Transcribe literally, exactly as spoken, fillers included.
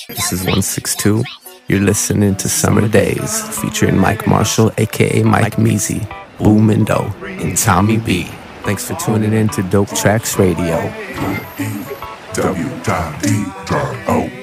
This is one six two. You're listening to Summer Days, featuring Mike Marshall, aka Mike Measy, Boomindo, and Tommy B. Thanks for tuning in to Dope Tracks Radio. W D O